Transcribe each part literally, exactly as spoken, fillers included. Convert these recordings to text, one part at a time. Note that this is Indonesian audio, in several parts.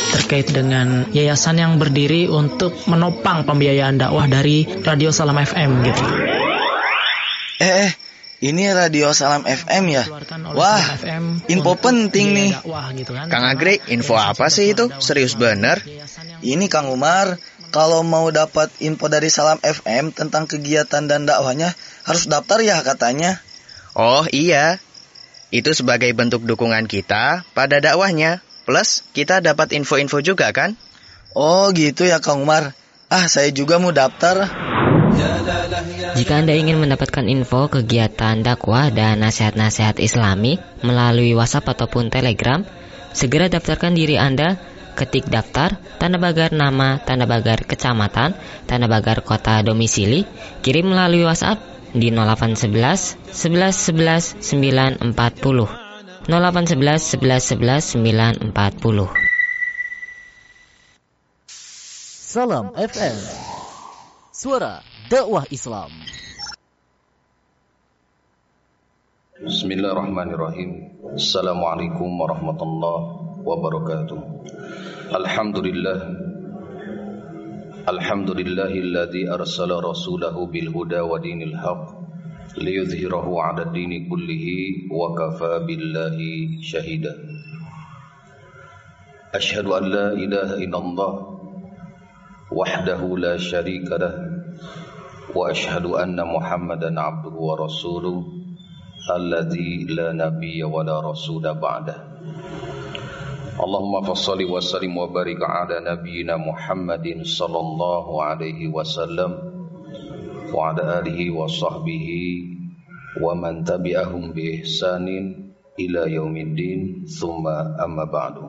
terkait dengan yayasan yang berdiri untuk menopang pembiayaan dakwah dari Radio Salam F M gitu. Eh, eh ini Radio Salam F M ya? Wah, info penting nih. Kang Agri, info apa sih itu? Serius bener? Ini Kang Umar, kalau mau dapat info dari Salam F M tentang kegiatan dan dakwahnya harus daftar ya katanya. Oh iya, itu sebagai bentuk dukungan kita pada dakwahnya. Plus, kita dapat info-info juga kan? Oh gitu ya Kang Umar. Ah, saya juga mau daftar. Jika Anda ingin mendapatkan info kegiatan dakwah dan nasihat-nasihat Islami melalui WhatsApp ataupun Telegram, segera daftarkan diri Anda. Ketik daftar, tanda pagar nama, tanda pagar kecamatan, tanda pagar kota domisili, kirim melalui WhatsApp di nol delapan satu satu, sebelas, sebelas, sembilan empat nol nol delapan satu satu, sebelas, sebelas, sembilan empat nol. Salam F M, suara dakwah Islam. Bismillahirrahmanirrahim. Assalamualaikum warahmatullahi wabarakatuh. Alhamdulillah. Alhamdulillahilladzi arsala rasulahu bil huda wa dinil haq liyudhhirahu 'ala dini kullihi wa kafa billahi syahida. Asyhadu an la ilaha illallah wahdahu la syarika lah wa asyhadu anna Muhammadan 'abduhu wa rasuluh alladzi la nabiyya wa la rasula ba'dah. Allahumma fassalli wa sallim wa barik ala nabiyyina Muhammadin sallallahu alaihi wasallam wa ala alihi wa sahbihi wa man tabi'ahum bi ihsanin ila yaumiddin thumma amma ba'du.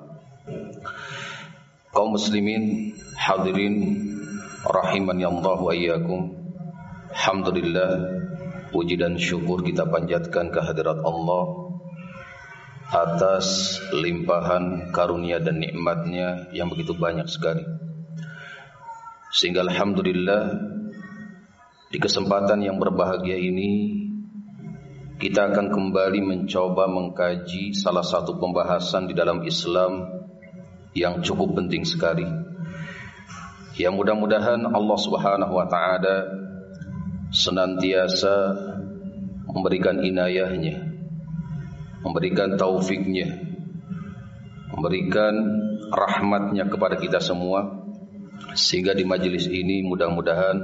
Kaum muslimin hadirin rahimani Allah wa iyyakum. Alhamdulillah, puji dan syukur kita panjatkan kehadirat Allah atas limpahan karunia dan nikmatnya yang begitu banyak sekali. Sehingga alhamdulillah di kesempatan yang berbahagia ini kita akan kembali mencoba mengkaji salah satu pembahasan di dalam Islam yang cukup penting sekali, yang mudah-mudahan Allah Subhanahu wa taala senantiasa memberikan inayahnya, memberikan taufiknya, memberikan rahmatnya kepada kita semua, sehingga di majelis ini mudah-mudahan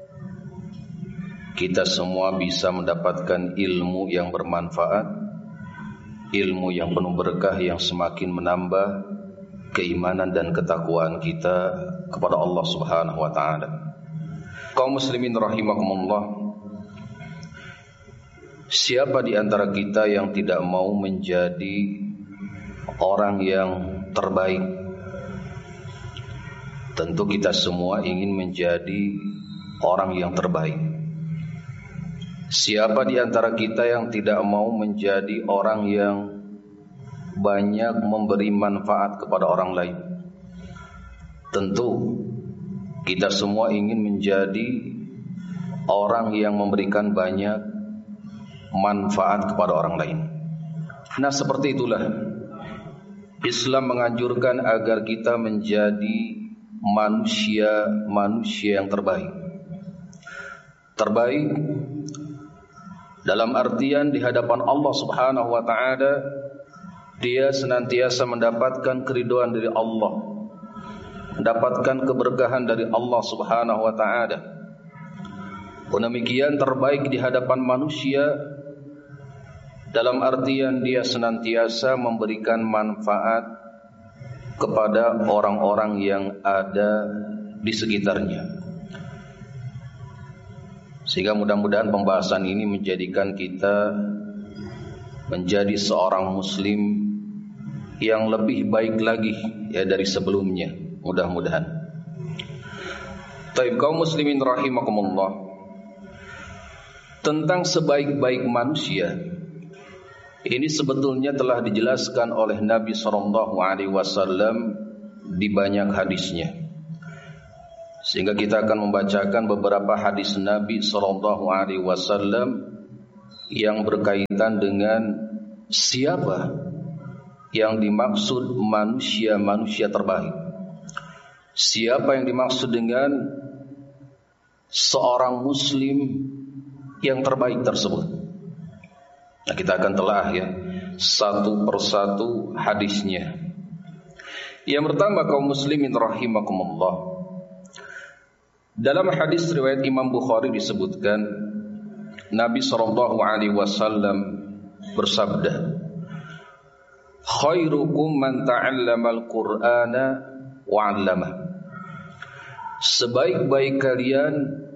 kita semua bisa mendapatkan ilmu yang bermanfaat, ilmu yang penuh berkah, yang semakin menambah keimanan dan ketakwaan kita kepada Allah Subhanahu wa taala. Kaum muslimin rahimakumullah, siapa di antara kita yang tidak mau menjadi orang yang terbaik? Tentu kita semua ingin menjadi orang yang terbaik. Siapa di antara kita yang tidak mau menjadi orang yang banyak memberi manfaat kepada orang lain? Tentu kita semua ingin menjadi orang yang memberikan banyak manfaat kepada orang lain. Nah, seperti itulah Islam menganjurkan agar kita menjadi manusia-manusia yang terbaik. Terbaik dalam artian di hadapan Allah Subhanahu wa taala dia senantiasa mendapatkan keridhaan dari Allah, mendapatkan keberkahan dari Allah Subhanahu wa taala. Demikian terbaik di hadapan manusia dalam artian dia senantiasa memberikan manfaat kepada orang-orang yang ada di sekitarnya. Sehingga mudah-mudahan pembahasan ini menjadikan kita menjadi seorang muslim yang lebih baik lagi ya dari sebelumnya, mudah-mudahan. Taib kaum muslimin rahimakumullah, tentang sebaik-baik manusia ini sebetulnya telah dijelaskan oleh Nabi shallallahu alaihi wasallam di banyak hadisnya. Sehingga kita akan membacakan beberapa hadis Nabi shallallahu alaihi wasallam yang berkaitan dengan siapa yang dimaksud manusia-manusia terbaik. Siapa yang dimaksud dengan seorang muslim yang terbaik tersebut? Nah, kita akan telah ya satu persatu hadisnya. Yang pertama, kaum muslimin rahimakumullah. Dalam hadis riwayat Imam Bukhari disebutkan Nabi sallallahu alaihi wasallam bersabda, khairukum man ta'allamal Qur'ana wa 'allamah. Sebaik-baik kalian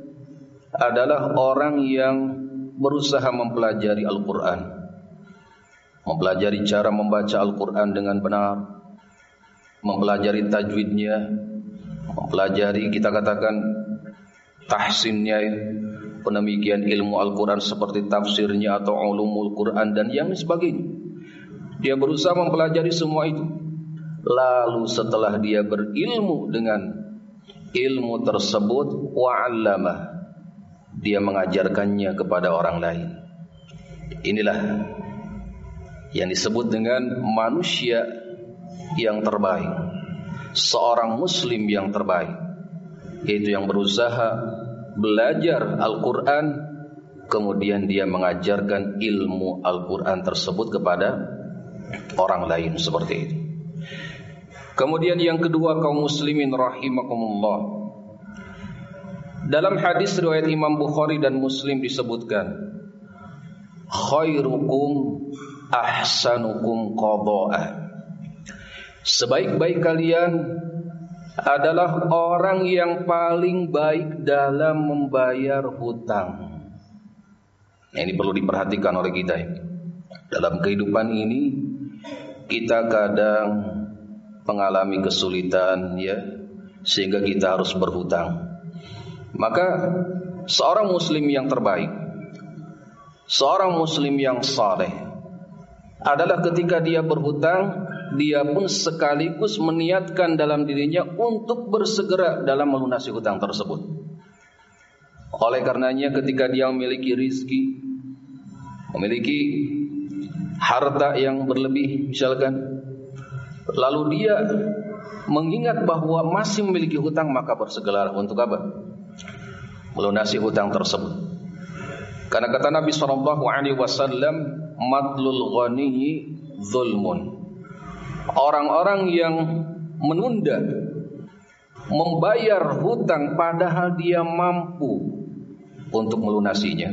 adalah orang yang berusaha mempelajari Al-Qur'an, mempelajari cara membaca Al-Qur'an dengan benar, mempelajari tajwidnya, mempelajari kita katakan tahsinnya, penemikian ilmu Al-Qur'an seperti tafsirnya atau ulumul Qur'an dan yang sebagainya. Dia berusaha mempelajari semua itu. Lalu setelah dia berilmu dengan ilmu tersebut, wa'allamah, dia mengajarkannya kepada orang lain. Inilah yang disebut dengan manusia yang terbaik, seorang muslim yang terbaik, yaitu yang berusaha belajar Al-Quran, kemudian dia mengajarkan ilmu Al-Quran tersebut kepada orang lain, seperti itu. Kemudian yang kedua, kaum muslimin rahimakumullah, dalam hadis riwayat Imam Bukhari dan Muslim disebutkan, khairukum ahsanukum qada'ah. Sebaik-baik kalian adalah orang yang paling baik dalam membayar hutang. Nah, ini perlu diperhatikan oleh kita ini. Dalam kehidupan ini kita kadang mengalami kesulitan ya, sehingga kita harus berhutang. Maka seorang muslim yang terbaik, seorang muslim yang saleh adalah ketika dia berhutang, dia pun sekaligus meniatkan dalam dirinya untuk bersegera dalam melunasi hutang tersebut. Oleh karenanya ketika dia memiliki rizki, memiliki harta yang berlebih misalkan, lalu dia mengingat bahwa masih memiliki hutang, maka bersegera untuk apa? Melunasi hutang tersebut. Karena kata Nabi sallallahu alaihi wasallam, matlul ghaniyyi zulmun. Orang-orang yang menunda membayar hutang padahal dia mampu untuk melunasinya,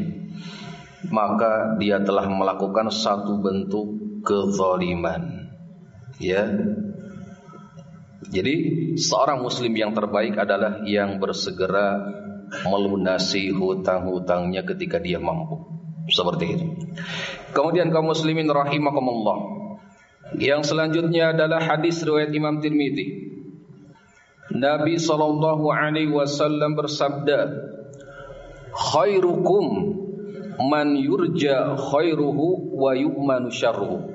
maka dia telah melakukan satu bentuk kezaliman. Ya. Jadi seorang muslim yang terbaik adalah yang bersegera melunasi hutang-hutangnya ketika dia mampu. Seperti itu. Kemudian kaum muslimin rahimakumullah, yang selanjutnya adalah hadis riwayat Imam Tirmidzi. Nabi sallallahu alaihi wasallam bersabda, khairukum man yurja khairuhu wa yu'manu syarruhu.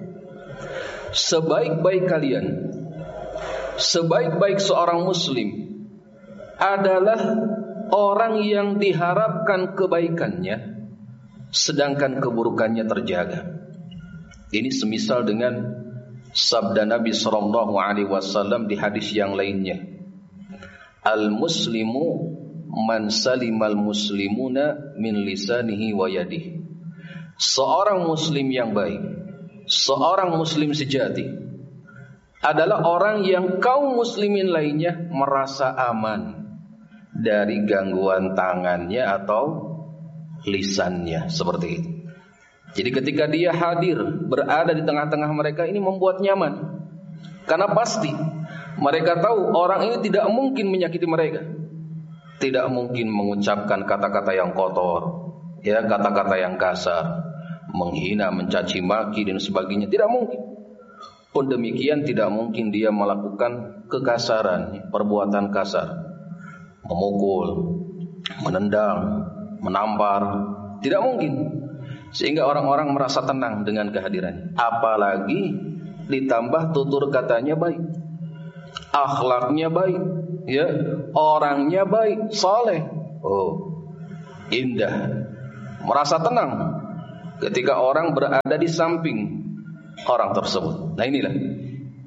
Sebaik-baik kalian, sebaik-baik seorang muslim adalah orang yang diharapkan kebaikannya sedangkan keburukannya terjaga. Ini semisal dengan sabda Nabi sallallahu alaihi wasallam di hadis yang lainnya, al-muslimu man salimal muslimuna min lisanihi wa yadihi. Seorang muslim yang baik, seorang muslim sejati adalah orang yang kaum muslimin lainnya merasa aman dari gangguan tangannya atau lisannya, seperti itu. Jadi ketika dia hadir berada di tengah-tengah mereka, ini membuat nyaman. Karena pasti mereka tahu orang ini tidak mungkin menyakiti mereka, tidak mungkin mengucapkan kata-kata yang kotor, ya, kata-kata yang kasar, menghina, mencaci maki dan sebagainya. Tidak mungkin. Pun demikian tidak mungkin dia melakukan kekasaran, perbuatan kasar, memukul, menendang, menampar, tidak mungkin. Sehingga orang-orang merasa tenang dengan kehadirannya. Apalagi ditambah tutur katanya baik, akhlaknya baik, ya, orangnya baik, saleh. Oh, indah. Merasa tenang ketika orang berada di samping orang tersebut. Nah inilah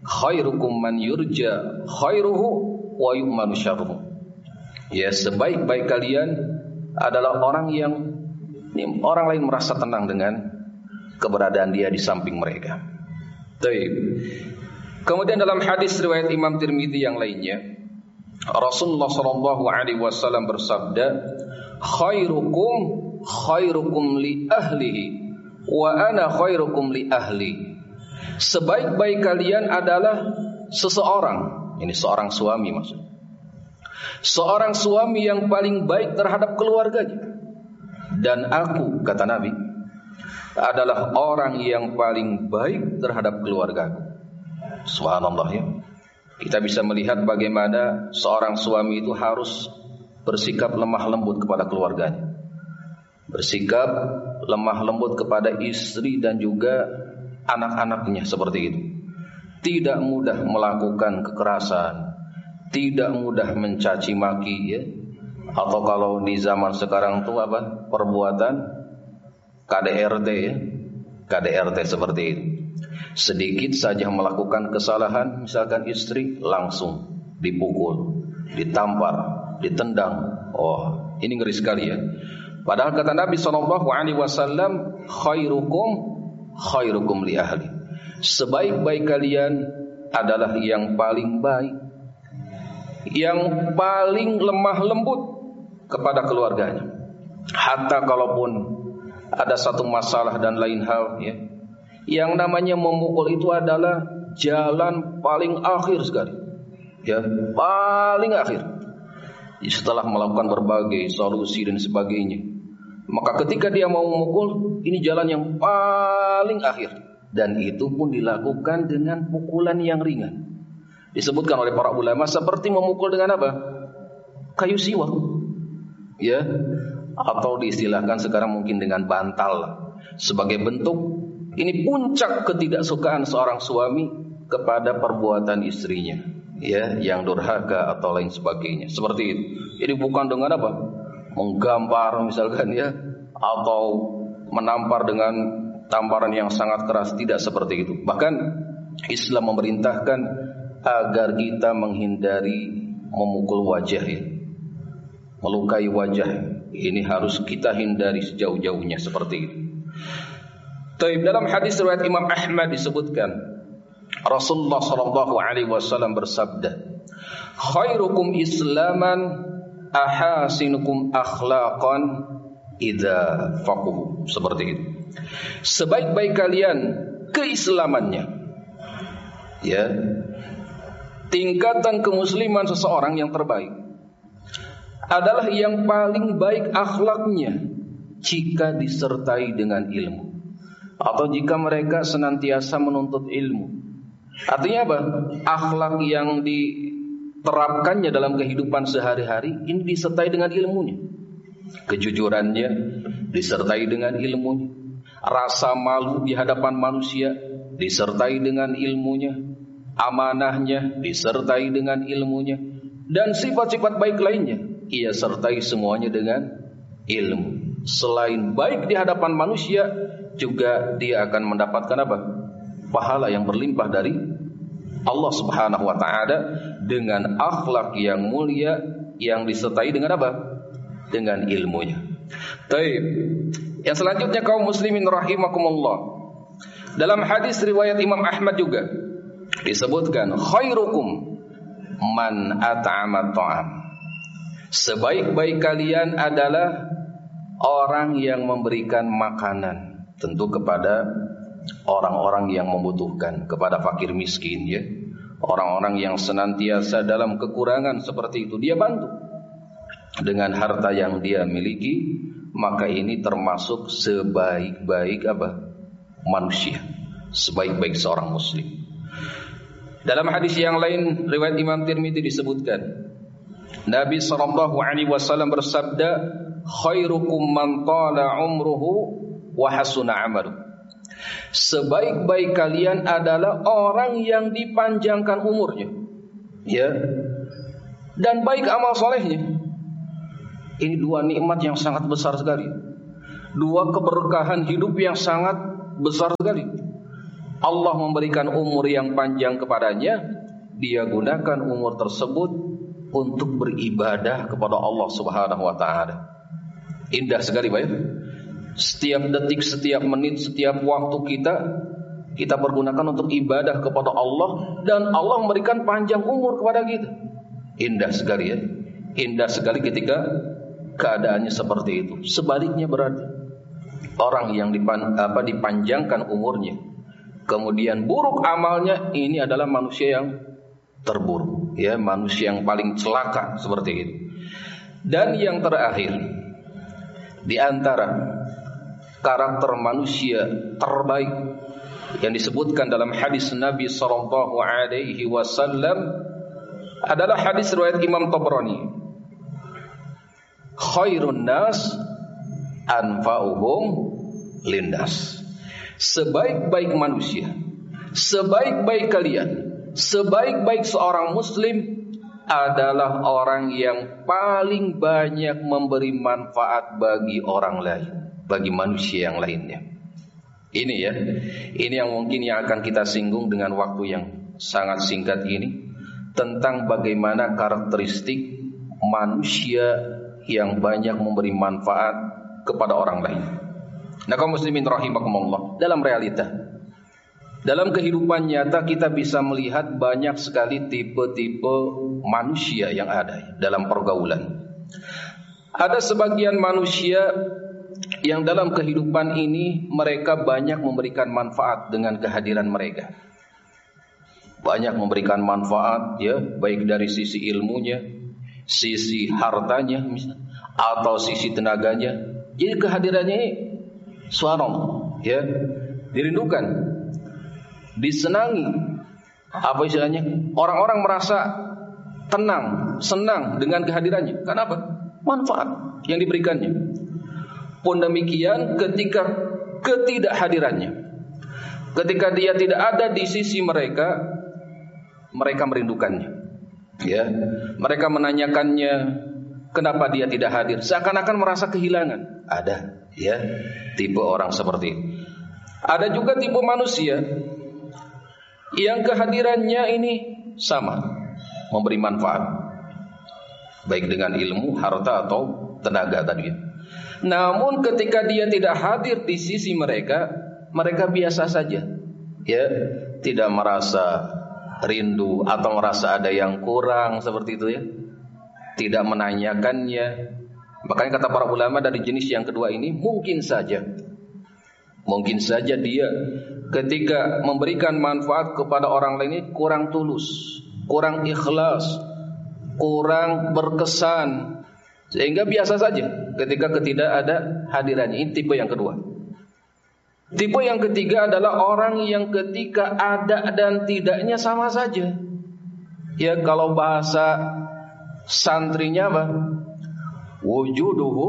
khairukum man yurja khairuhu wa yu'manu syarruhu. Ya, sebaik-baik kalian adalah orang yang orang lain merasa tenang dengan keberadaan dia di samping mereka. Baik. Kemudian dalam hadis riwayat Imam Tirmidzi yang lainnya, Rasulullah sallallahu alaihi wasallam bersabda, khairukum khairukum li ahlihi wa ana khairukum li ahli. Sebaik-baik kalian adalah seseorang, ini seorang suami maksud. Seorang suami yang paling baik terhadap keluarganya. Dan aku, kata Nabi, adalah orang yang paling baik terhadap keluargaku. Subhanallah ya. Kita bisa melihat bagaimana seorang suami itu harus bersikap lemah lembut kepada keluarganya. Bersikap lemah lembut kepada istri dan juga anak-anaknya seperti itu. Tidak mudah melakukan kekerasan, tidak mudah mencaci maki ya. Atau kalau di zaman sekarang itu apa? Perbuatan K D R T ya. K D R T seperti itu. Sedikit saja melakukan kesalahan, misalkan istri, langsung dipukul, ditampar, ditendang. Oh, ini ngeri sekali ya. Padahal kata Nabi shallallahu alaihi wasallam, khairukum khairukum li ahli. Sebaik-baik kalian adalah yang paling baik, yang paling lemah lembut kepada keluarganya. Hatta kalaupun ada satu masalah dan lain hal ya, yang namanya memukul itu adalah jalan paling akhir sekali ya, paling akhir. Setelah melakukan berbagai solusi dan sebagainya, maka ketika dia mau memukul, ini jalan yang paling akhir. Dan itu pun dilakukan dengan pukulan yang ringan. Disebutkan oleh para ulama seperti memukul dengan apa? Kayu siwak ya, atau diistilahkan sekarang mungkin dengan bantal. Sebagai bentuk, ini puncak ketidaksukaan seorang suami kepada perbuatan istrinya ya, yang durhaka atau lain sebagainya. Seperti itu. Jadi bukan dengan apa? Menggampar misalkan ya, atau menampar dengan tamparan yang sangat keras, tidak seperti itu. Bahkan Islam memerintahkan agar kita menghindari memukul wajah ya, melukai wajah. Ini harus kita hindari sejauh-jauhnya seperti itu. Taib, dalam hadis riwayat Imam Ahmad disebutkan Rasulullah sallallahu alaihi wasallam bersabda, khairukum islaman ahasinukum akhlaqan idza faqahu. Seperti itu. Sebaik-baik kalian keislamannya ya, tingkatan kemusliman seseorang yang terbaik adalah yang paling baik akhlaknya jika disertai dengan ilmu, atau jika mereka senantiasa menuntut ilmu. Artinya apa? Akhlak yang diterapkannya dalam kehidupan sehari-hari ini disertai dengan ilmunya. Kejujurannya disertai dengan ilmunya. Rasa malu di hadapan manusia disertai dengan ilmunya. Amanahnya disertai dengan ilmunya. Dan sifat-sifat baik lainnya ia sertai semuanya dengan ilmu. Selain baik di hadapan manusia, juga dia akan mendapatkan apa? Pahala yang berlimpah dari Allah Subhanahu wa taala dengan akhlak yang mulia yang disertai dengan apa? Dengan ilmunya. Baik. Yang selanjutnya kaum muslimin rahimakumullah. Dalam hadis riwayat Imam Ahmad juga disebutkan khairukum man at'ama ta'am. Sebaik-baik kalian adalah orang yang memberikan makanan, tentu kepada orang-orang yang membutuhkan, kepada fakir miskin ya. Orang-orang yang senantiasa dalam kekurangan seperti itu dia bantu dengan harta yang dia miliki, maka ini termasuk sebaik-baik apa? Manusia, sebaik-baik seorang muslim. Dalam hadis yang lain riwayat Imam Tirmidzi disebutkan Nabi sallallahu alaihi wasallam bersabda, khairukum man tala umruhu wa hasuna amaluhu. Sebaik-baik kalian adalah orang yang dipanjangkan umurnya ya, dan baik amal solehnya. Ini dua nikmat yang sangat besar sekali, dua keberkahan hidup yang sangat besar sekali. Allah memberikan umur yang panjang kepadanya, dia gunakan umur tersebut untuk beribadah kepada Allah Subhanahu wa taala. Indah sekali, Pak. Setiap detik, setiap menit, setiap waktu kita kita pergunakan untuk ibadah kepada Allah, dan Allah memberikan panjang umur kepada kita. Indah sekali ya. Indah sekali ketika keadaannya seperti itu. Sebaliknya berarti orang yang dipan, apa, dipanjangkan umurnya, kemudian buruk amalnya, ini adalah manusia yang terburuk, ya, manusia yang paling celaka seperti itu. Dan yang terakhir, di antara karakter manusia terbaik yang disebutkan dalam hadis Nabi sallallahu alaihi wasallam adalah hadis riwayat Imam Tabrani. Khairun nas anfa'uhum linnas. Sebaik-baik manusia, sebaik-baik kalian, sebaik-baik seorang muslim adalah orang yang paling banyak memberi manfaat bagi orang lain, bagi manusia yang lainnya. Ini ya, ini yang mungkin yang akan kita singgung dengan waktu yang sangat singkat ini, tentang bagaimana karakteristik manusia yang banyak memberi manfaat kepada orang lain. Nah, kaum muslimin rahimakumullah, dalam realita, dalam kehidupan nyata kita bisa melihat banyak sekali tipe-tipe manusia yang ada dalam pergaulan. Ada sebagian manusia yang dalam kehidupan ini mereka banyak memberikan manfaat dengan kehadiran mereka. Banyak memberikan manfaat, ya, baik dari sisi ilmunya, sisi hartanya misalnya, atau sisi tenaganya. Jadi kehadirannya ini subhanallah, ya, dirindukan, disenangi. Apa istilahnya? Orang-orang merasa tenang, senang dengan kehadirannya. Kenapa? Manfaat yang diberikannya. Pun demikian ketika ketidakhadirannya, ketika dia tidak ada di sisi mereka, mereka merindukannya. Ya, mereka menanyakannya kenapa dia tidak hadir, seakan-akan merasa kehilangan. Ada, ya, tipe orang seperti itu. Ada juga tipe manusia yang kehadirannya ini sama, memberi manfaat, baik dengan ilmu, harta atau tenaga tadi. Namun ketika dia tidak hadir di sisi mereka, mereka biasa saja, ya, tidak merasa rindu atau merasa ada yang kurang seperti itu, ya, tidak menanyakannya. Makanya kata para ulama dari jenis yang kedua ini, mungkin saja mungkin saja dia ketika memberikan manfaat kepada orang lain ini kurang tulus, kurang ikhlas, kurang berkesan, sehingga biasa saja ketika ketidak ada hadirannya. Ini tipe yang kedua. Tipe yang ketiga adalah orang yang ketika ada dan tidaknya sama saja. Ya, kalau bahasa santrinya apa? Wujuduhu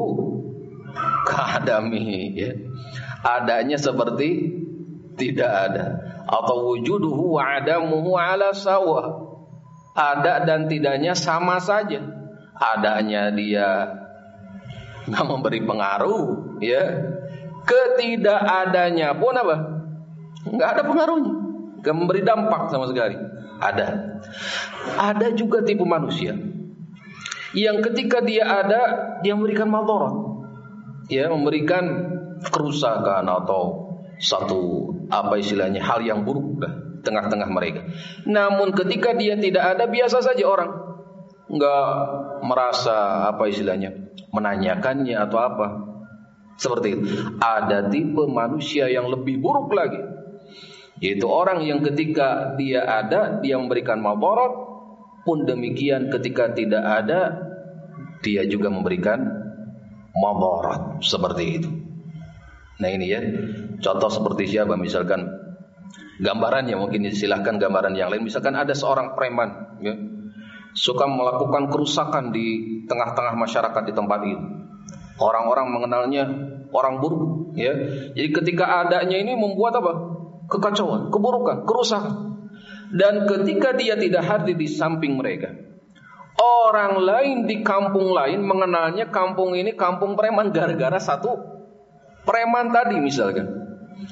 kadami, ya. Adanya seperti tidak ada, atau wujuduhu wa adamuhu ala sawa. Ada dan tidaknya sama saja. Adanya dia nggak memberi pengaruh, ya. Ketidakadanya pun apa? Nggak ada pengaruhnya, nggak memberi dampak sama sekali. Ada, ada juga tipe manusia yang ketika dia ada, dia memberikan madarat, ya, memberikan kerusakan atau satu apa istilahnya hal yang buruk dah tengah-tengah mereka. Namun ketika dia tidak ada, biasa saja orang, nggak merasa apa istilahnya menanyakannya atau apa. Seperti itu. Ada tipe manusia yang lebih buruk lagi, yaitu orang yang ketika dia ada, dia memberikan madarat, pun demikian ketika tidak ada, dia juga memberikan madarat. Seperti itu. Nah ini ya, contoh seperti siapa? Misalkan gambarannya, mungkin silahkan gambaran yang lain. Misalkan ada seorang preman, ya, suka melakukan kerusakan di tengah-tengah masyarakat di tempat itu. Orang-orang mengenalnya orang buruk, ya. Jadi ketika adanya ini membuat apa? Kekacauan, keburukan, kerusakan. Dan ketika dia tidak hadir di samping mereka, orang lain di kampung lain mengenalnya kampung ini kampung preman gara-gara satu preman tadi misalkan.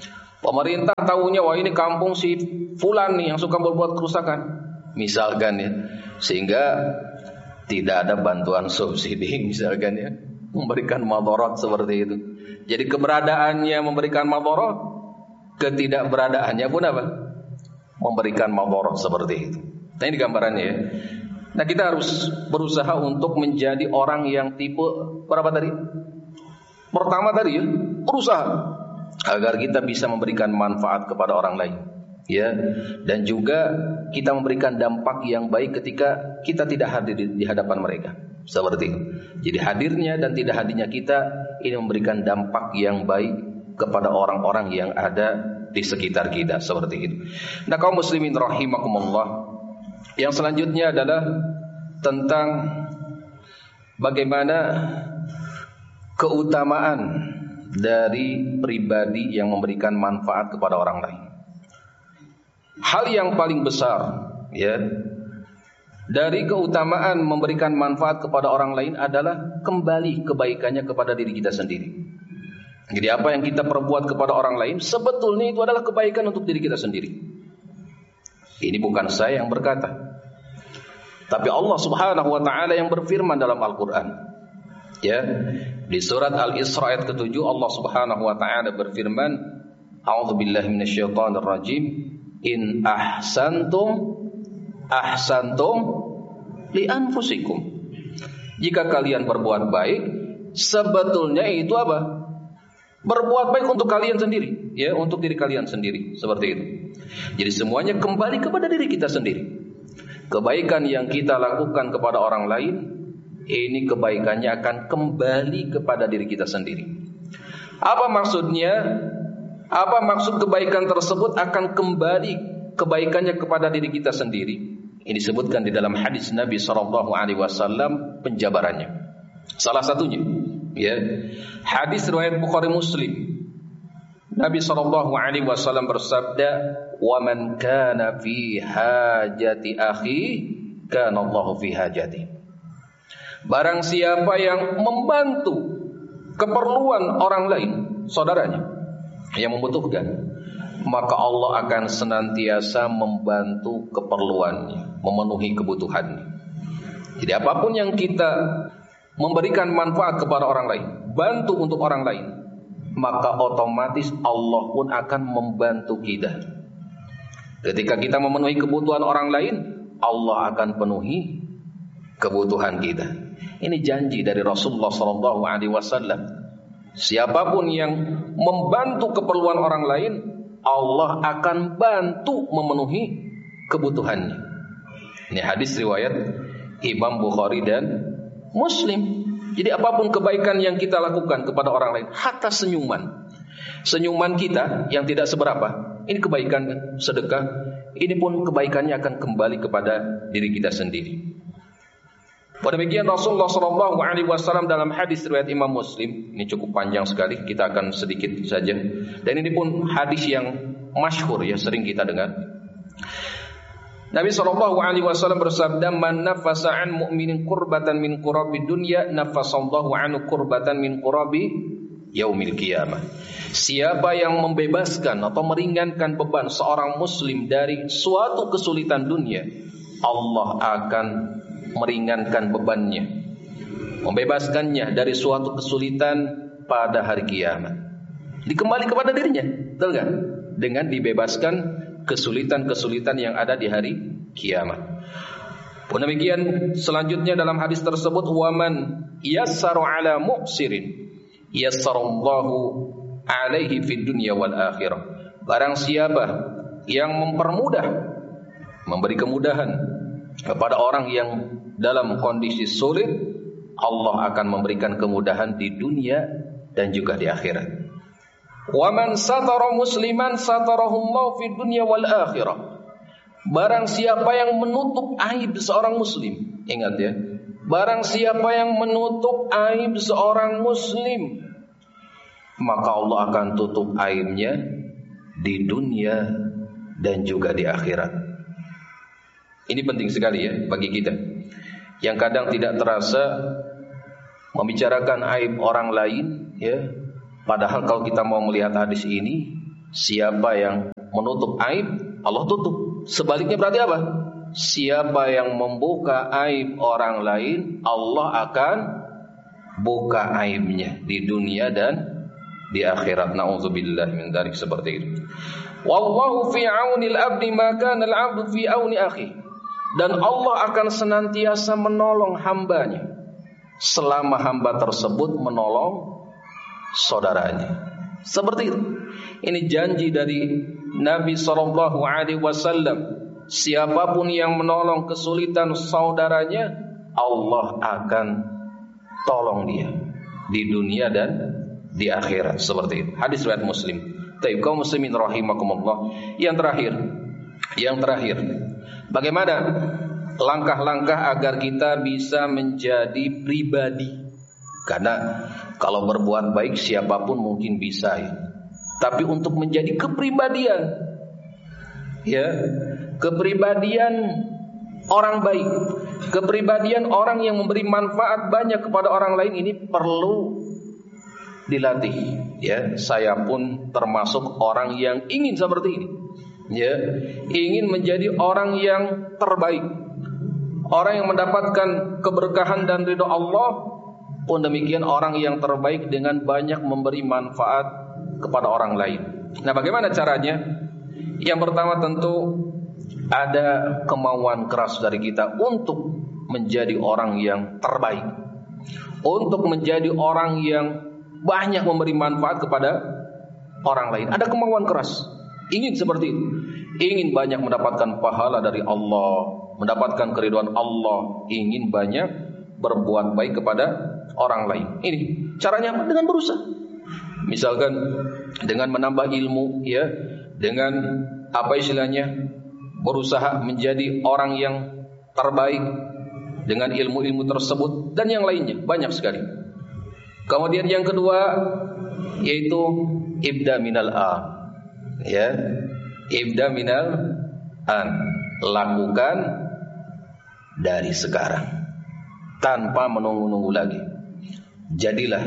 Pemerintah tahunya wah ini kampung si fulan nih yang suka berbuat kerusakan, misalkan ya, sehingga tidak ada bantuan subsidi misalkan ya, memberikan madarat seperti itu. Jadi keberadaannya memberikan madarat, ketidakberadaannya pun apa? Memberikan madarat seperti itu. Nah ini gambarannya ya. Nah kita harus berusaha untuk menjadi orang yang tipe berapa tadi? Pertama tadi ya, berusaha agar kita bisa memberikan manfaat kepada orang lain, ya, dan juga kita memberikan dampak yang baik ketika kita tidak hadir di, di hadapan mereka, seperti itu. Jadi hadirnya dan tidak hadirnya kita ini memberikan dampak yang baik kepada orang-orang yang ada di sekitar kita, seperti itu. Nah kaum muslimin rahimakumullah, yang selanjutnya adalah tentang bagaimana keutamaan dari pribadi yang memberikan manfaat kepada orang lain. Hal yang paling besar ya dari keutamaan memberikan manfaat kepada orang lain adalah kembali kebaikannya kepada diri kita sendiri. Jadi apa yang kita perbuat kepada orang lain sebetulnya itu adalah kebaikan untuk diri kita sendiri. Ini bukan saya yang berkata, tapi Allah Subhanahu wa taala yang berfirman dalam Al-Qur'an. Ya, di surat Al-Isra ayat ketujuh Allah Subhanahu wa taala berfirman, A'udzubillahi minasyaitonir rajim, in ahsantum ahsantum li anfusikum. Jika kalian berbuat baik, sebetulnya itu apa? Berbuat baik untuk kalian sendiri, ya, untuk diri kalian sendiri, seperti itu. Jadi semuanya kembali kepada diri kita sendiri. Kebaikan yang kita lakukan kepada orang lain, ini kebaikannya akan kembali kepada diri kita sendiri. Apa maksudnya? Apa maksud kebaikan tersebut akan kembali kebaikannya kepada diri kita sendiri? Ini disebutkan di dalam hadis Nabi shallallahu alaihi wasallam penjabarannya. Salah satunya, ya, hadis riwayat Bukhari Muslim. Nabi shallallahu alaihi wasallam bersabda, "Wa man kana fi hajati akhi, kana Allahu fi hajati." Barang siapa yang membantu keperluan orang lain, saudaranya yang membutuhkan, maka Allah akan senantiasa membantu keperluannya, memenuhi kebutuhannya. Jadi apapun yang kita memberikan manfaat kepada orang lain, bantu untuk orang lain, maka otomatis Allah pun akan membantu kita. Ketika kita memenuhi kebutuhan orang lain, Allah akan penuhi kebutuhan kita. Ini janji dari Rasulullah shallallahu alaihi wasallam. Siapapun yang membantu keperluan orang lain, Allah akan bantu memenuhi kebutuhannya. Ini hadis riwayat Imam Bukhari dan Muslim. Jadi apapun kebaikan yang kita lakukan kepada orang lain, hatta senyuman, senyuman kita yang tidak seberapa, ini kebaikan sedekah, ini pun kebaikannya akan kembali kepada diri kita sendiri. Pada demikian Rasulullah shallallahu alaihi wasallam dalam hadis riwayat Imam Muslim, ini cukup panjang sekali, kita akan sedikit saja. Dan ini pun hadis yang masyhur ya, sering kita dengar. Nabi shallallahu alaihi wasallam bersabda, "Man nafasa an mu'minin kurbatan min kurabi dunya, nafasallahu anhu kurbatan min kurabi yaumil qiyamah." Siapa yang membebaskan atau meringankan beban seorang muslim dari suatu kesulitan dunia, Allah akan meringankan bebannya, membebaskannya dari suatu kesulitan pada hari kiamat. Dikembali kepada dirinya, betul kan? Dengan dibebaskan kesulitan-kesulitan yang ada di hari kiamat. Pun demikian selanjutnya dalam hadis tersebut, waman yassaru ala mu'sirin yassarallahu alaihi fid dunya wal akhirah. Barang siapa yang mempermudah, memberi kemudahan kepada orang yang dalam kondisi sulit, Allah akan memberikan kemudahan di dunia dan juga di akhirat. Wa man satara musliman satarahullahu fid dunya wal akhirah. Barang siapa yang menutup aib seorang muslim, ingat ya, barang siapa yang menutup aib seorang muslim, maka Allah akan tutup aibnya di dunia dan juga di akhirat. Ini penting sekali ya bagi kita yang kadang tidak terasa membicarakan aib orang lain ya. Padahal kalau kita mau melihat hadis ini, Siapa yang menutup aib, Allah tutup. Sebaliknya berarti apa? Siapa yang membuka aib orang lain, Allah akan buka aibnya di dunia dan di akhirat. Na'udzubillah min dzalik, seperti itu. Wallahu fi aunil abdi ma kana al-'abdu fi auni akhi. Dan Allah akan senantiasa menolong hambanya selama hamba tersebut menolong saudaranya. Seperti itu. Ini janji dari Nabi shallallahu alaihi wasallam. Siapapun yang menolong kesulitan saudaranya, Allah akan tolong dia di dunia dan di akhirat. Seperti itu. Hadis riwayat Muslim. Taib kaum muslimin rahimakumullah. Yang terakhir, yang terakhir, bagaimana langkah-langkah agar kita bisa menjadi pribadi? Karena kalau berbuat baik siapapun mungkin bisa, ya. Tapi untuk menjadi kepribadian, ya, kepribadian orang baik, kepribadian orang yang memberi manfaat banyak kepada orang lain, ini perlu dilatih, ya. Saya pun termasuk orang yang ingin seperti ini, ya, ingin menjadi orang yang terbaik, orang yang mendapatkan keberkahan dan ridho Allah. Pun demikian orang yang terbaik dengan banyak memberi manfaat kepada orang lain. Nah, bagaimana caranya? Yang pertama tentu ada kemauan keras dari kita untuk menjadi orang yang terbaik, untuk menjadi orang yang banyak memberi manfaat kepada orang lain. Ada kemauan keras, ingin seperti itu, ingin banyak mendapatkan pahala dari Allah, mendapatkan keridhaan Allah, ingin banyak berbuat baik kepada orang lain. Ini caranya apa? Dengan berusaha. Misalkan dengan menambah ilmu, ya, dengan apa istilahnya, berusaha menjadi orang yang terbaik dengan ilmu-ilmu tersebut dan yang lainnya, banyak sekali. Kemudian yang kedua yaitu ibda minal an, ya, ibda minal an, lakukan dari sekarang tanpa menunggu-nunggu lagi. Jadilah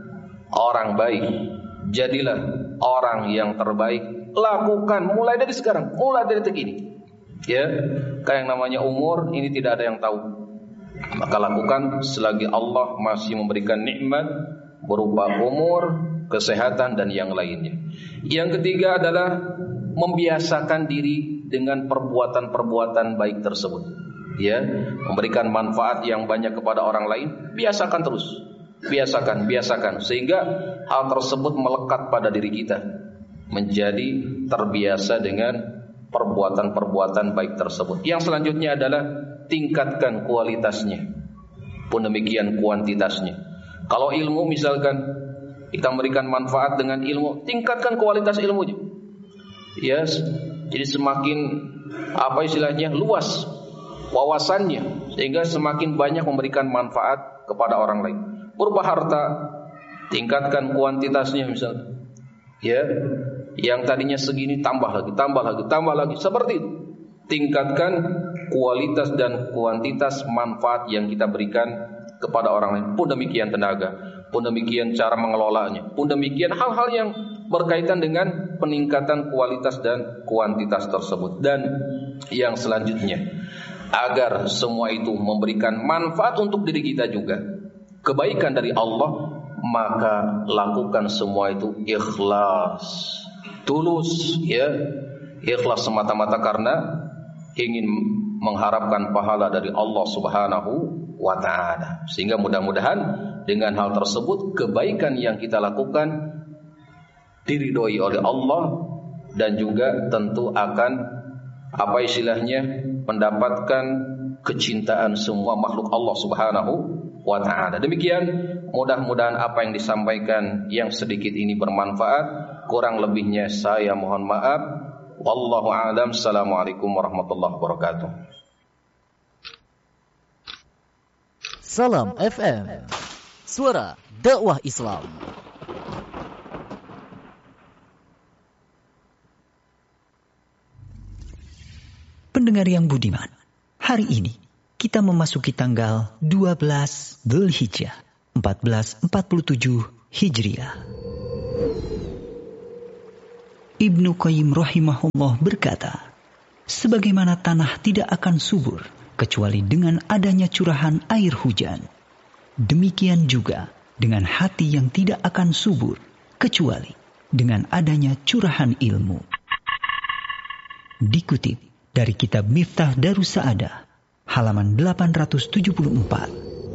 orang baik, jadilah orang yang terbaik. Lakukan mulai dari sekarang, mulai dari detik ini. Ya, kayak yang namanya umur ini tidak ada yang tahu. Maka lakukan selagi Allah masih memberikan nikmat berupa umur, kesehatan dan yang lainnya. Yang ketiga adalah membiasakan diri dengan perbuatan-perbuatan baik tersebut. Ya, memberikan manfaat yang banyak kepada orang lain, biasakan terus. Biasakan, biasakan sehingga hal tersebut melekat pada diri kita, menjadi terbiasa dengan perbuatan-perbuatan baik tersebut. Yang selanjutnya adalah tingkatkan kualitasnya, pun demikian kuantitasnya. Kalau ilmu misalkan kita memberikan manfaat dengan ilmu, tingkatkan kualitas ilmunya. Yes, jadi semakin apa istilahnya luas wawasannya, sehingga semakin banyak memberikan manfaat kepada orang lain. Berupa harta, tingkatkan kuantitasnya misalnya. Ya, yang tadinya segini tambah lagi, tambah lagi, tambah lagi, seperti itu. Tingkatkan kualitas dan kuantitas manfaat yang kita berikan kepada orang lain. Pun demikian tenaga, pun demikian cara mengelolanya, pun demikian hal-hal yang berkaitan dengan peningkatan kualitas dan kuantitas tersebut. Dan yang selanjutnya, agar semua itu memberikan manfaat untuk diri kita juga, kebaikan dari Allah, maka lakukan semua itu ikhlas, tulus, ya, ikhlas semata-mata karena ingin mengharapkan pahala dari Allah Subhanahu wa ta'ala. Sehingga mudah-mudahan dengan hal tersebut kebaikan yang kita lakukan diridhoi oleh Allah, dan juga tentu akan apa istilahnya mendapatkan kecintaan semua makhluk Allah Subhanahu wa ta'ala. Demikian, mudah-mudahan apa yang disampaikan yang sedikit ini bermanfaat. Kurang lebihnya saya mohon maaf. Wallahu a'lam. Assalamualaikum warahmatullahi wabarakatuh. Salam F M, suara dakwah Islam. Pendengar yang budiman, hari ini kita memasuki tanggal dua belas Dzulhijjah empat belas empat puluh tujuh Hijriah. Ibnu Qayyim rahimahullah berkata, sebagaimana tanah tidak akan subur kecuali dengan adanya curahan air hujan, demikian juga dengan hati yang tidak akan subur kecuali dengan adanya curahan ilmu. Dikutip dari kitab Miftah Darus Sa'adah, halaman delapan ratus tujuh puluh empat.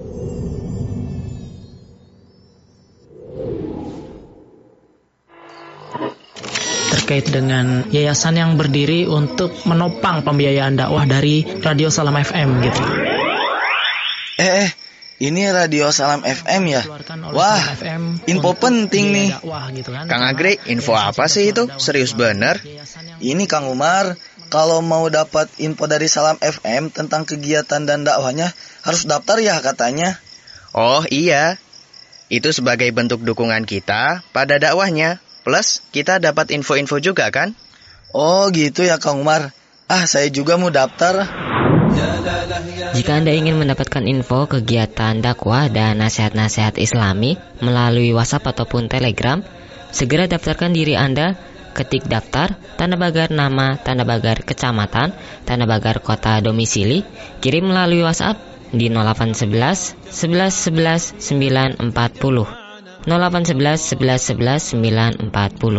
Terkait dengan yayasan yang berdiri untuk menopang pembiayaan dakwah dari Radio Salam F M gitu. Eh, eh, ini Radio Salam F M ya? Wah, info penting nih. Kang Agri, info apa sih itu? Serius bener? Ini Kang Umar, kalau mau dapat info dari Salam F M tentang kegiatan dan dakwahnya harus daftar ya katanya. Oh iya, itu sebagai bentuk dukungan kita pada dakwahnya. Plus, kita dapat info-info juga kan? Oh gitu ya Kang Umar. Ah, saya juga mau daftar. Jika Anda ingin mendapatkan info kegiatan dakwah dan nasihat-nasihat Islami melalui WhatsApp ataupun Telegram, segera daftarkan diri Anda. Ketik daftar, tanda pagar nama, tanda pagar kecamatan, tanda pagar kota domisili, kirim melalui WhatsApp di nol delapan satu satu, sebelas sebelas, sembilan empat nol, nol delapan satu satu, sebelas sebelas, sembilan empat nol.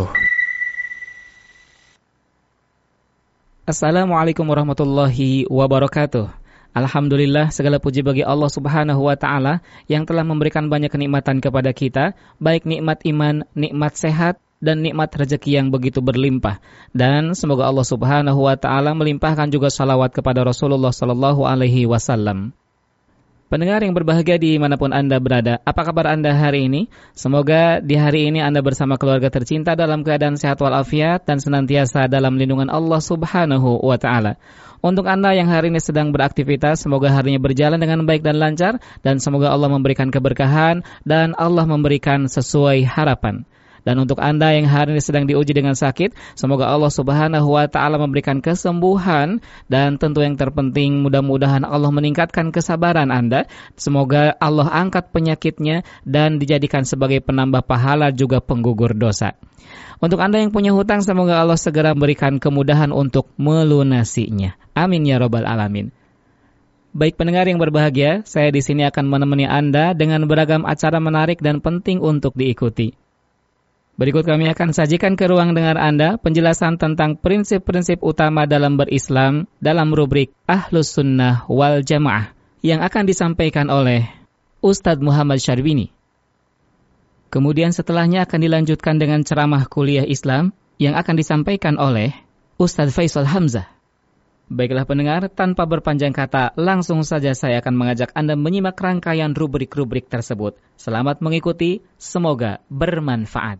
Assalamualaikum warahmatullahi wabarakatuh. Alhamdulillah, segala puji bagi Allah Subhanahu wa Ta'ala yang telah memberikan banyak kenikmatan kepada kita, baik nikmat iman, nikmat sehat, dan nikmat rezeki yang begitu berlimpah. Dan semoga Allah Subhanahu wa Ta'ala melimpahkan juga salawat kepada Rasulullah sallallahu alaihi wasallam. Pendengar yang berbahagia dimanapun Anda berada, apa kabar Anda hari ini? Semoga di hari ini Anda bersama keluarga tercinta dalam keadaan sehat walafiat dan senantiasa dalam lindungan Allah Subhanahu wa Ta'ala. Untuk Anda yang hari ini sedang beraktivitas, semoga harinya berjalan dengan baik dan lancar, dan semoga Allah memberikan keberkahan dan Allah memberikan sesuai harapan. Dan untuk Anda yang hari ini sedang diuji dengan sakit, semoga Allah Subhanahu wa Ta'ala memberikan kesembuhan, dan tentu yang terpenting mudah-mudahan Allah meningkatkan kesabaran Anda. Semoga Allah angkat penyakitnya dan dijadikan sebagai penambah pahala juga penggugur dosa. Untuk Anda yang punya hutang, semoga Allah segera memberikan kemudahan untuk melunasinya. Amin ya rabbal alamin. Baik pendengar yang berbahagia, saya di sini akan menemani Anda dengan beragam acara menarik dan penting untuk diikuti. Berikut kami akan sajikan ke ruang dengar Anda penjelasan tentang prinsip-prinsip utama dalam berislam dalam rubrik Ahlus Sunnah wal Jamaah yang akan disampaikan oleh Ustadz Muhammad Syarbini. Kemudian setelahnya akan dilanjutkan dengan ceramah kuliah Islam yang akan disampaikan oleh Ustadz Faisal Hamzah. Baiklah pendengar, tanpa berpanjang kata, langsung saja saya akan mengajak Anda menyimak rangkaian rubrik-rubrik tersebut. Selamat mengikuti, semoga bermanfaat.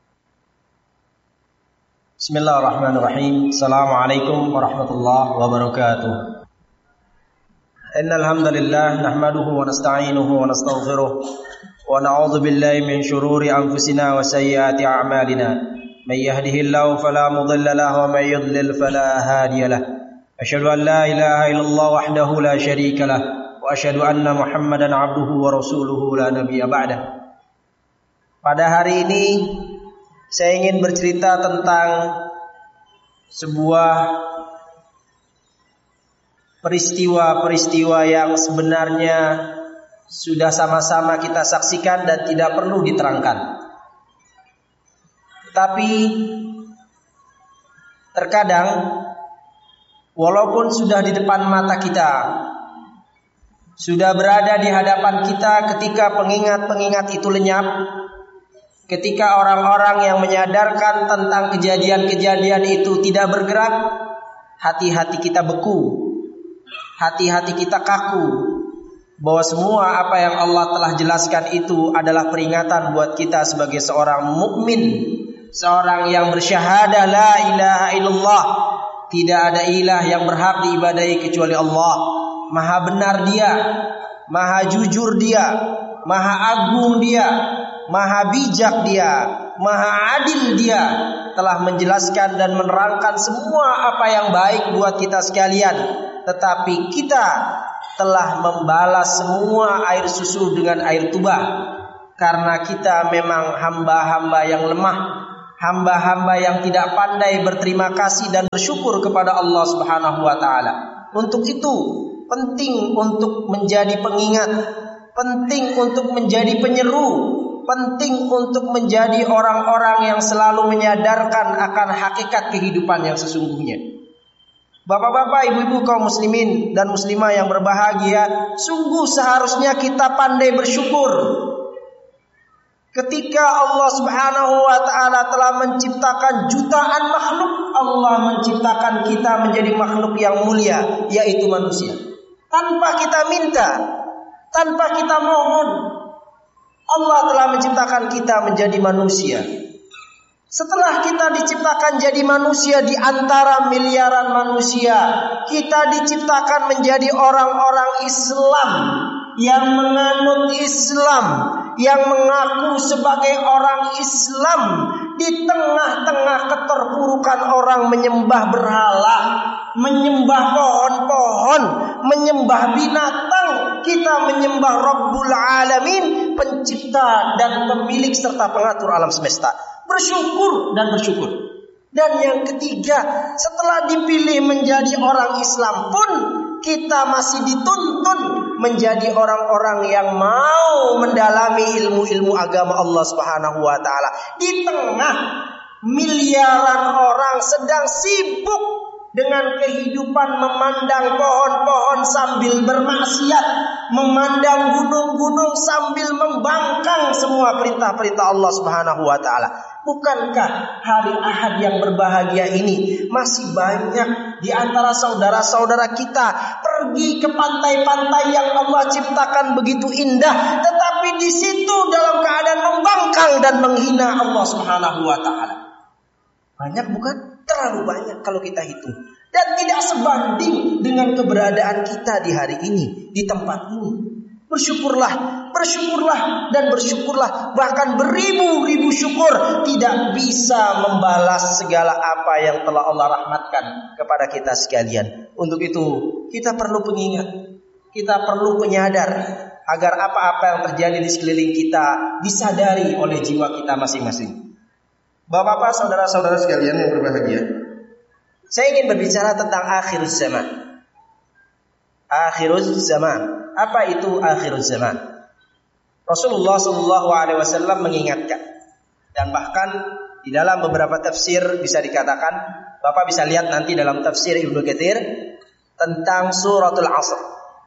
Bismillahirrahmanirrahim. Assalamualaikum warahmatullahi wabarakatuh. Innal hamdalillah nahmaduhu wa nasta'inuhu wa nastaghfiruh wa na'udzu billahi min shururi anfusina wa sayyiati a'malina. May yahdihillahu fala mudilla lahu wa may yudlil fala hadiya lahu. Asyhadu an la ilaha illallah wahdahu la syarika lahu wa asyhadu anna Muhammadan 'abduhu wa rasuluhu la nabiyya ba'dah. Pada hari ini saya ingin bercerita tentang sebuah peristiwa-peristiwa yang sebenarnya sudah sama-sama kita saksikan dan tidak perlu diterangkan. Tapi terkadang walaupun sudah di depan mata kita, sudah berada di hadapan kita, ketika pengingat-pengingat itu lenyap, ketika orang-orang yang menyadarkan tentang kejadian-kejadian itu tidak bergerak, hati-hati kita beku, hati-hati kita kaku, bahwa semua apa yang Allah telah jelaskan itu adalah peringatan buat kita sebagai seorang mukmin, seorang yang bersyahadah la ilaha illallah, tidak ada ilah yang berhak diibadahi kecuali Allah. Maha benar Dia, maha jujur Dia, maha agung Dia, maha bijak Dia, maha adil Dia, telah menjelaskan dan menerangkan semua apa yang baik buat kita sekalian. Tetapi kita telah membalas semua air susu dengan air tuba, karena kita memang hamba-hamba yang lemah, hamba-hamba yang tidak pandai berterima kasih dan bersyukur kepada Allah Subhanahu wa taala. Untuk itu penting untuk menjadi pengingat, penting untuk menjadi penyeru, penting untuk menjadi orang-orang yang selalu menyadarkan akan hakikat kehidupan yang sesungguhnya. Bapak-bapak, ibu-ibu kaum muslimin dan muslimah yang berbahagia, sungguh seharusnya kita pandai bersyukur. Ketika Allah Subhanahu wa taala telah menciptakan jutaan makhluk, Allah menciptakan kita menjadi makhluk yang mulia, yaitu manusia. Tanpa kita minta, tanpa kita mohon, Allah telah menciptakan kita menjadi manusia. Setelah kita diciptakan jadi manusia di antara miliaran manusia, kita diciptakan menjadi orang-orang Islam yang menganut Islam, yang mengaku sebagai orang Islam. Di tengah-tengah keterpurukan orang menyembah berhala, menyembah pohon-pohon, menyembah binatang, kita menyembah Rabbul Alamin, pencipta dan pemilik serta pengatur alam semesta. Bersyukur dan bersyukur. Dan yang ketiga, setelah dipilih menjadi orang Islam pun, kita masih dituntun menjadi orang-orang yang mau mendalami ilmu-ilmu agama Allah Subhanahu wa taala. Di tengah miliaran orang sedang sibuk dengan kehidupan memandang pohon-pohon sambil bermaksiat, memandang gunung-gunung sambil membangkang semua perintah-perintah Allah Subhanahu wa taala. Bukankah hari Ahad yang berbahagia ini masih banyak di antara saudara-saudara kita pergi ke pantai-pantai yang Allah ciptakan begitu indah, tetapi di situ dalam keadaan membangkang dan menghina Allah Subhanahu wa taala? Banyak bukan? Terlalu banyak kalau kita hitung. Dan tidak sebanding dengan keberadaan kita di hari ini, di tempat ini. Bersyukurlah, bersyukurlah dan bersyukurlah. Bahkan beribu-ribu syukur tidak bisa membalas segala apa yang telah Allah rahmatkan kepada kita sekalian. Untuk itu kita perlu pengingat, kita perlu penyadar agar apa-apa yang terjadi di sekeliling kita disadari oleh jiwa kita masing-masing. Bapak-bapak, saudara-saudara sekalian yang berbahagia, saya ingin berbicara tentang akhir zaman. Akhir zaman. Apa itu akhir zaman? Rasulullah Shallallahu Alaihi Wasallam mengingatkan, dan bahkan di dalam beberapa tafsir bisa dikatakan, Bapak bisa lihat nanti dalam tafsir Ibnu Katsir tentang suratul Asr.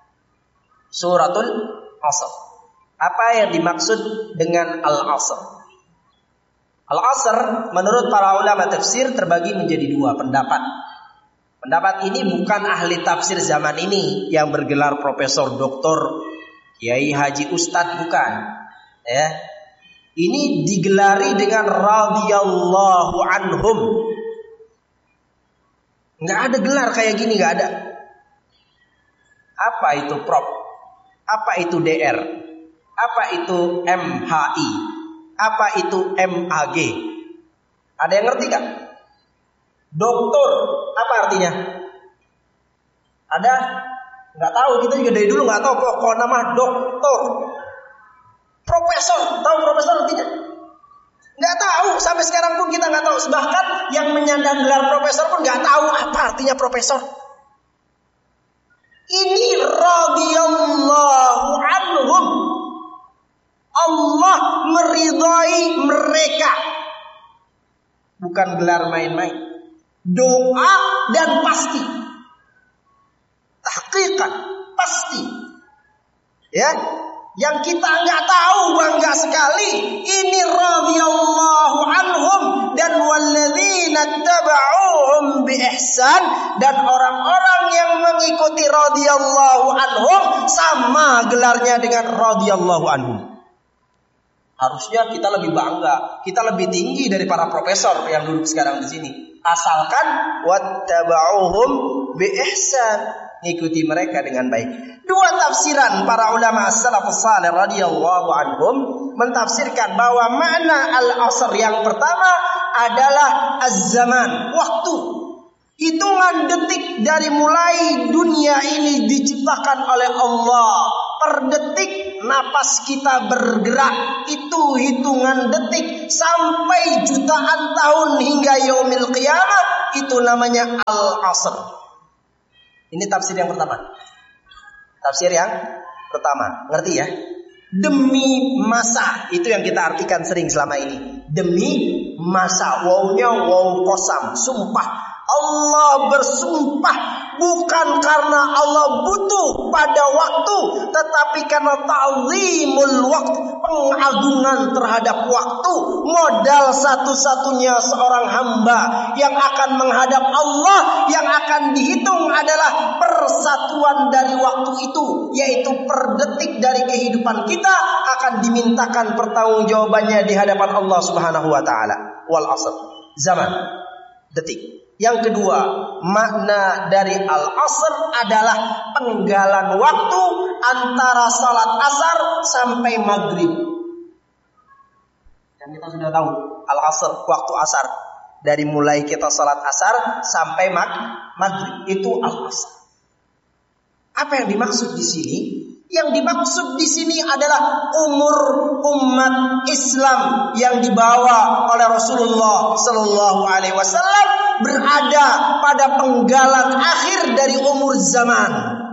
Suratul Asr. Apa yang dimaksud dengan Al-Asr? Al-Asr menurut para ulama tafsir terbagi menjadi dua pendapat. Pendapat ini bukan ahli tafsir zaman ini yang bergelar profesor, doktor, kiai, haji, ustadz, bukan. Ya. Ini digelari dengan radhiyallahu anhum. Nggak ada gelar kayak gini, nggak ada. Apa itu Prof? Apa itu D R? Apa itu M H I? Apa itu M A G? Ada yang ngerti gak? Doktor, apa artinya? Ada? Nggak tahu, kita juga dari dulu nggak tahu pokok nama doktor. Profesor, tahu profesor artinya? Nggak tahu, sampai sekarang pun kita nggak tahu. Bahkan yang menyandang gelar profesor pun nggak tahu apa artinya profesor. Ini radhiyallahu anhum. Allah meridhai mereka. Bukan gelar main-main. Doa dan pasti. Hakikat pasti. Ya, yang kita nggak tahu bangga sekali. Ini radhiyallahu anhum dan walladzina tabauhum bi ihsan, dan orang-orang yang mengikuti radhiyallahu anhum sama gelarnya dengan radhiyallahu anhum. Harusnya kita lebih bangga, kita lebih tinggi dari para profesor yang duduk sekarang di sini. Asalkan wattaba'uhum bi ihsan, ikuti mereka dengan baik. Dua tafsiran para ulama as-salafus salih radhiyallahu anhum mentafsirkan bahwa makna al-asr yang pertama adalah az-zaman, waktu. Hitungan detik dari mulai dunia ini diciptakan oleh Allah, per detik napas kita bergerak, itu hitungan detik sampai jutaan tahun hingga yaumil qiyamah, itu namanya al-asr. Ini tafsir yang pertama. Tafsir yang pertama, ngerti ya? Demi masa, itu yang kita artikan sering selama ini. Demi masa, wawnya waw qasam, sumpah. Allah bersumpah bukan karena Allah butuh pada waktu, tetapi karena ta'zimul waktu, pengagungan terhadap waktu. Modal satu-satunya seorang hamba yang akan menghadap Allah, yang akan dihitung adalah persatuan dari waktu itu, yaitu per detik dari kehidupan kita akan dimintakan pertanggungjawabannya di hadapan Allah Subhanahu wa taala. Wal asr, zaman, detik. Yang kedua, makna dari al-asr adalah penggalan waktu antara salat asar sampai maghrib. Dan kita sudah tahu al-asr, waktu asar, dari mulai kita salat asar sampai mag maghrib, itu al-asr. Apa yang dimaksud di sini? Yang dimaksud di sini adalah umur umat Islam yang dibawa oleh Rasulullah Sallallahu Alaihi Wasallam berada pada penggalan akhir dari umur zaman.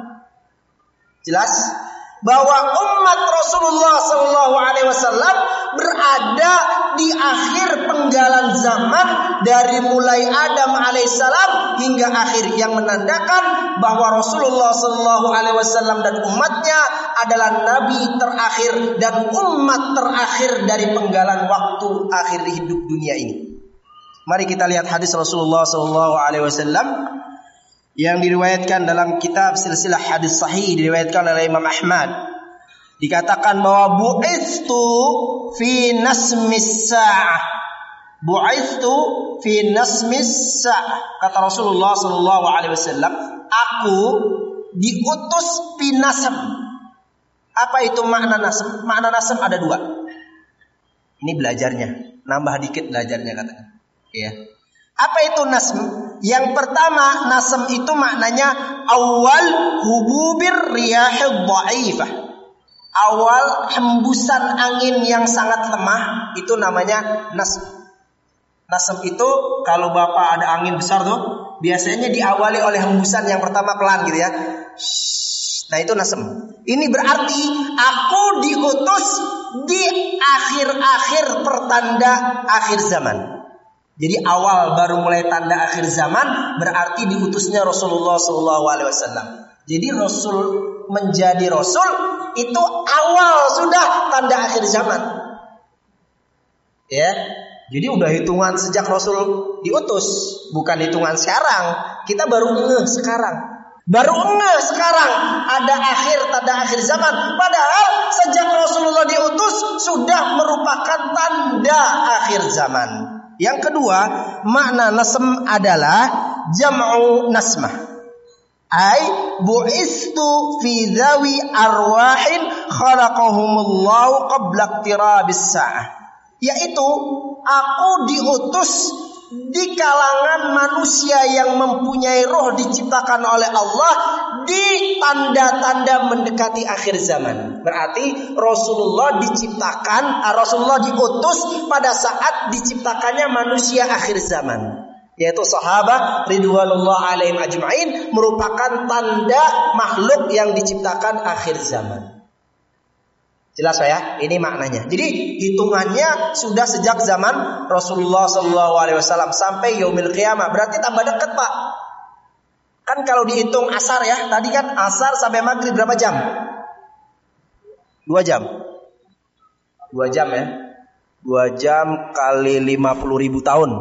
Jelas bahwa umat Rasulullah Sallallahu Alaihi Wasallam berada di akhir penggalan zaman dari mulai Adam alaihissalam hingga akhir, yang menandakan bahwa Rasulullah Sallallahu Alaihi Wasallam dan umatnya adalah nabi terakhir dan umat terakhir dari penggalan waktu akhir hidup dunia ini. Mari kita lihat hadis Rasulullah Sallallahu Alaihi Wasallam yang diriwayatkan dalam kitab silsilah hadis sahih, diriwayatkan oleh Imam Ahmad. Dikatakan bahwa bu'ithu fi nasmis sa'ah. Bu'ithu fi nasmis sa'ah. Kata Rasulullah sallallahu alaihi wasallam, aku diutus fi nasm. Apa itu makna nasm? Makna nasm ada dua. Ini belajarnya, nambah dikit belajarnya katanya. Ya. Apa itu nasm? Yang pertama, nasm itu maknanya awal hububir riyahid dha'ifah. Awal hembusan angin yang sangat lemah, itu namanya nasm. Nasm itu kalau Bapak ada angin besar tuh, biasanya diawali oleh hembusan yang pertama pelan gitu ya. Nah itu nasm. Ini berarti aku diutus di akhir-akhir pertanda akhir zaman. Jadi awal baru mulai tanda akhir zaman, berarti diutusnya Rasulullah Sallallahu Alaihi Wasallam. Jadi Rasul menjadi Rasul itu awal sudah tanda akhir zaman. Ya, jadi udah hitungan sejak Rasul diutus, bukan hitungan sekarang. Kita baru ngeh sekarang. Baru ngeh sekarang ada akhir tanda akhir zaman. Padahal sejak Rasulullah diutus sudah merupakan tanda akhir zaman. Yang kedua, makna nasm adalah jam'u nasmah. Ay bu'istu fi dhawi arwahin khalaqahumullahu qabla iqtirabis sa'ah. Yaitu aku diutus di kalangan manusia yang mempunyai roh diciptakan oleh Allah di tanda-tanda mendekati akhir zaman. Berarti Rasulullah diciptakan, Rasulullah diutus pada saat diciptakannya manusia akhir zaman, yaitu sahabat ridwanullah alaihim ajma'in, merupakan tanda makhluk yang diciptakan akhir zaman. Jelas ya, ini maknanya. Jadi hitungannya sudah sejak zaman Rasulullah Sallallahu Alaihi Wasallam sampai yaumil qiyamah. Berarti tambah dekat Pak. Kan kalau dihitung asar ya, tadi kan asar sampai maghrib berapa jam? Dua jam. Dua jam ya. Dua jam kali lima puluh ribu tahun.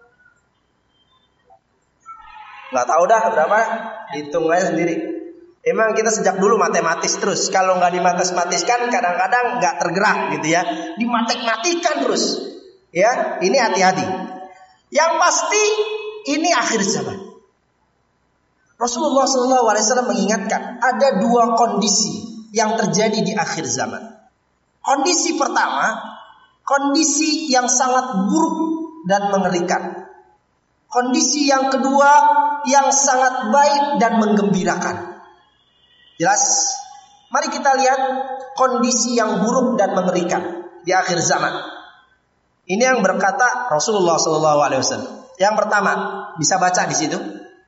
Nggak tahu dah berapa, hitung aja sendiri. Emang kita sejak dulu matematis terus. Kalau nggak dimatematiskan kadang-kadang nggak tergerak gitu ya. Dimatematikkan terus. Ya, ini hati-hati. Yang pasti ini akhir zaman. Rasulullah shallallahu alaihi wasallam mengingatkan ada dua kondisi yang terjadi di akhir zaman. Kondisi pertama, kondisi yang sangat buruk dan mengerikan. Kondisi yang kedua yang sangat baik dan menggembirakan. Jelas? Mari kita lihat kondisi yang buruk dan mengerikan di akhir zaman. Ini yang berkata Rasulullah shallallahu alaihi wasallam. Yang pertama, bisa baca di situ.